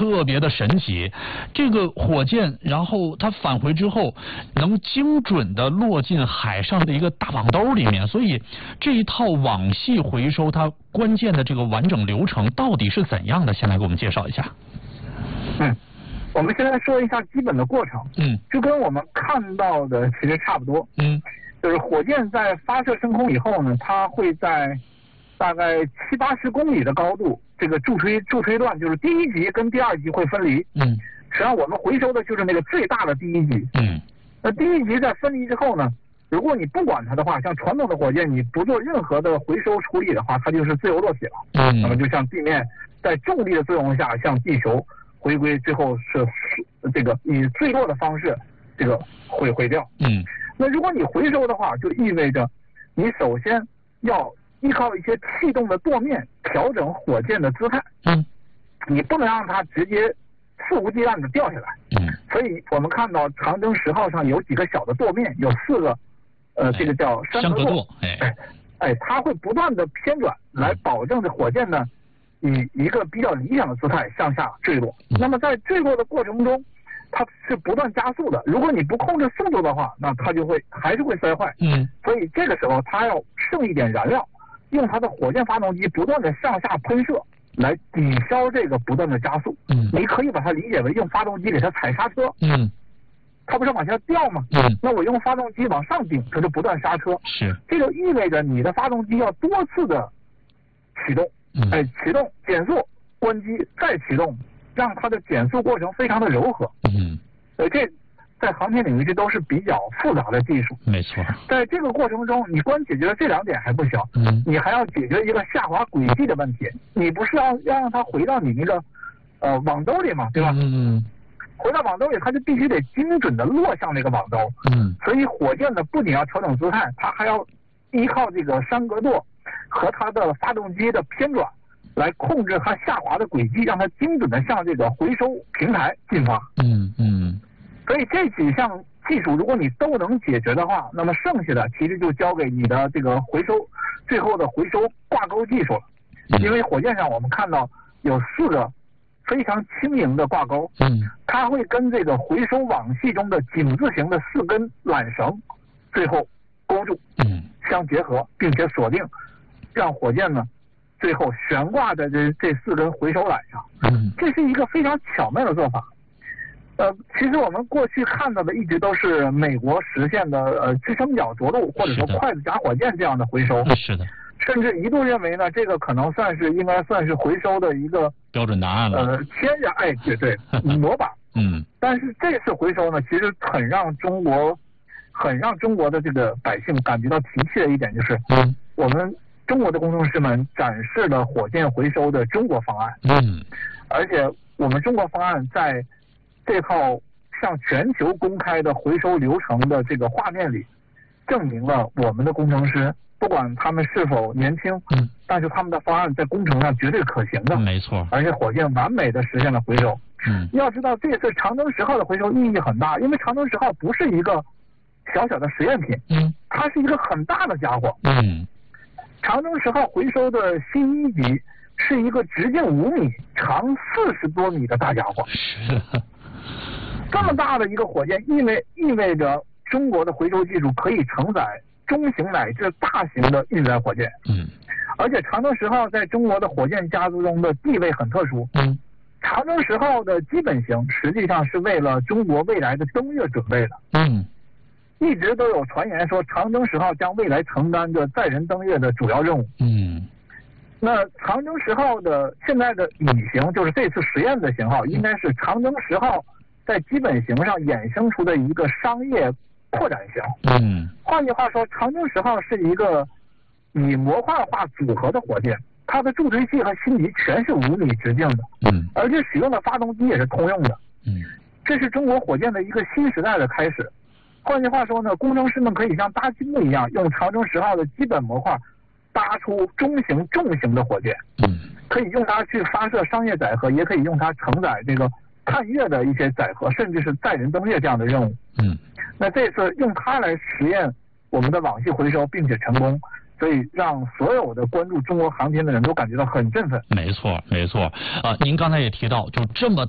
特别的神奇。这个火箭，然后它返回之后，能精准的落进海上的一个大网兜里面。所以这一套网系回收它关键的这个完整流程到底是怎样的？先来给我们介绍一下。 我们先来说一下基本的过程。就跟我们看到的其实差不多。就是火箭在发射升空以后呢，它会在大概70-80公里的高度，这个助推段就是第一级跟第二级会分离。实际上我们回收的就是那个最大的第一级。那第一级在分离之后呢，如果你不管它的话，像传统的火箭，你不做任何的回收处理的话，它就是自由落体了。那么就像地面在重力的作用下向地球回归，最后是这个以坠落的方式这个毁掉。那如果你回收的话，就意味着你首先要依靠一些气动的舵面调整火箭的姿态。你不能让它直接肆无忌惮的掉下来。所以我们看到长征10号上有几个小的舵面，有4个这个叫山河舵。它会不断的偏转来保证着火箭呢以一个比较理想的姿态向下坠落。那么在坠落的过程中，它是不断加速的。如果你不控制速度的话，那它就还是会摔坏。所以这个时候它要剩一点燃料，用它的火箭发动机不断的向下喷射来抵消这个不断的加速。你可以把它理解为用发动机给它踩刹车。它不是往下掉吗？那我用发动机往上顶，它就不断刹车。这就意味着你的发动机要多次的启动。启动、减速、关机、再启动，让它的减速过程非常的柔和。这在航天领域这都是比较复杂的技术。 没错。 在这个过程中，你光解决了这2点还不行。你还要解决一个下滑轨迹的问题。你不是要让它回到你那个网兜里嘛，对吧？回到网兜里，它就必须得精准的落向那个网兜。所以火箭呢，不仅要调整姿态，它还要依靠这个山格舵和它的发动机的偏转来控制它下滑的轨迹，让它精准的向这个回收平台进发。所以这几项技术如果你都能解决的话，那么剩下的其实就交给你的这个最后的回收挂钩技术了。因为火箭上我们看到有4个非常轻盈的挂钩。它会跟这个回收网系中的井字形的4根缆绳最后勾住，相结合，并且锁定，让火箭呢最后悬挂在这4根回收缆上。这是一个非常巧妙的做法。其实我们过去看到的一直都是美国实现的支撑脚着陆或者说筷子夹火箭这样的回收。甚至一度认为呢，这个可能应该算是回收的一个标准答案了。 对模板。但是这次回收呢，其实很让中国的这个百姓感觉到提气的一点就是，我们中国的工程师们展示了火箭回收的中国方案。而且我们中国方案在这套向全球公开的回收流程的这个画面里，证明了我们的工程师不管他们是否年轻，但是他们的方案在工程上绝对可行的。 没错。而且火箭完美的实现了回收。要知道这次长征10号的回收意义很大，因为长征10号不是一个小小的实验品。它是一个很大的家伙。长征10号回收的新1级是一个直径5米、长40多米的大家伙。这么大的一个火箭意味着中国的回收技术可以承载中型乃至大型的运载火箭。而且长征10号在中国的火箭家族中的地位很特殊。长征10号的基本型实际上是为了中国未来的登月准备的。一直都有传言说长征10号将未来承担着载人登月的主要任务。那长征10号的现在的乙型，就是这次实验的型号，应该是长征10号在基本型上衍生出的一个商业扩展型。换句话说，长征10号是一个以模块化组合的火箭，它的助推器和芯级全是5米直径的。而且使用的发动机也是通用的。这是中国火箭的一个新时代的开始。换句话说呢，工程师们可以像搭积木一样，用长征10号的基本模块搭出中型、重型的火箭。可以用它去发射商业载荷，也可以用它承载这个探月的一些载荷，甚至是载人登月这样的任务。那这次用它来实验我们的网系回收，并且成功，所以让所有的关注中国航天的人都感觉到很振奋。 没错。您刚才也提到，就这么